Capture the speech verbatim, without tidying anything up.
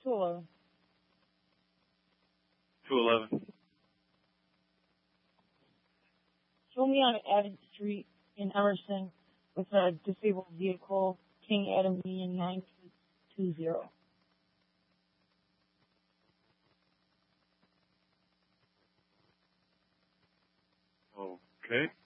two eleven. two eleven. Show me on Adams Street in Emerson with a disabled vehicle, King Adam Union nine two zero. Okay.